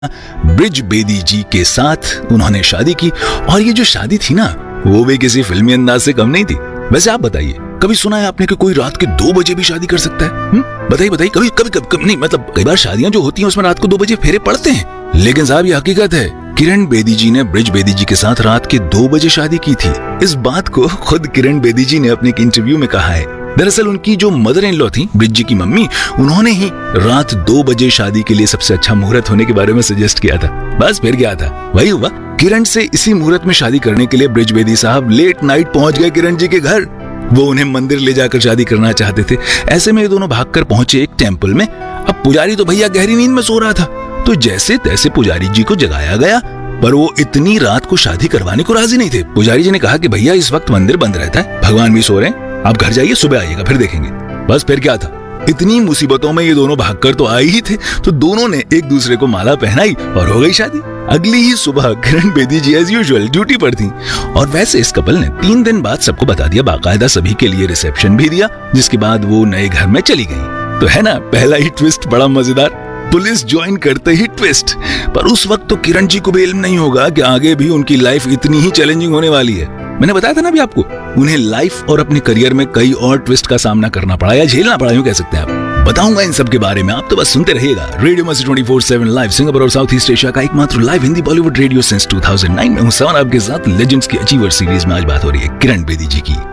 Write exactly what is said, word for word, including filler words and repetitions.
Bridge Bedi जी के साथ उन्होंने शादी की और ये जो शादी थी ना वो भी किसी फिल्मी अंदाज से कम नहीं थी। वैसे आप बताइए, कभी सुना है आपने कि कोई रात के दो बजे भी शादी कर सकता है? बताइए बताइए, कभी कभी कभी कभी नहीं, मतलब कई बार शादियां जो होती हैं उसमें रात को दो बजे फेरे पड़ते हैं, लेकिन साहब ये हकीकत है। किरण बेदी जी ने ब्रिज बेदी जी के साथ रात के दो बजे शादी की थी। इस बात को खुद किरण बेदी जी ने अपने एक इंटरव्यू में कहा है। दरअसल उनकी जो मदर इन लॉ थी, ब्रिज जी की मम्मी, उन्होंने ही रात दो बजे शादी के लिए सबसे अच्छा मुहूर्त होने के बारे में सजेस्ट किया था। बस फिर क्या था, वही हुआ। किरण से इसी मुहूर्त में शादी करने के लिए ब्रिज बेदी साहब लेट नाइट पहुंच गए किरण जी के घर। वो उन्हें मंदिर ले जाकर शादी करना चाहते थे। ऐसे में ये दोनों भागकर पहुंचे एक टेम्पल में। अब पुजारी तो भैया गहरी नींद में सो रहा था, तो जैसे तैसे पुजारी जी को जगाया गया, पर वो इतनी रात को शादी करवाने को राजी नहीं थे। पुजारी जी ने कहा कि भैया इस वक्त मंदिर बंद रहता है, भगवान भी सो रहे हैं, आप घर जाइए, सुबह आइएगा, फिर देखेंगे। बस फिर क्या था, इतनी मुसीबतों में ये दोनों भागकर तो आए ही थे, तो दोनों ने एक दूसरे को माला पहनाई और हो गई शादी। अगली ही सुबह किरण बेदी जी एज यूजुअल ड्यूटी पर थी। और वैसे इस कपल ने तीन दिन बाद सबको बता दिया, बाकायदा सभी के लिए रिसेप्शन भी दिया, जिसके बाद वो नए घर में चली गई। तो है ना पहला ही ट्विस्ट बड़ा मजेदार, पुलिस ज्वाइन करते ही ट्विस्ट। पर उस वक्त तो किरण जी को भी इल्म नहीं होगा कि आगे भी उनकी लाइफ इतनी ही चैलेंजिंग होने वाली है। मैंने बताया था ना अभी आपको, उन्हें लाइफ और अपने करियर में कई और ट्विस्ट का सामना करना पड़ा या झेलना पड़ा, यूं कह सकते हैं आप। बताऊंगा इन सब के बारे में, आप तो बस सुनते रहिएगा। रेडियो मस्ती twenty four seven live, Singapore और साउथ ईस्ट एशिया का एकमात्र live Hindi Bollywood radio since two thousand nine में हूं सवान आपके साथ। लेजेंड्स की अचीवर सीरीज में आज बात हो रही है किरण बेदी जी की।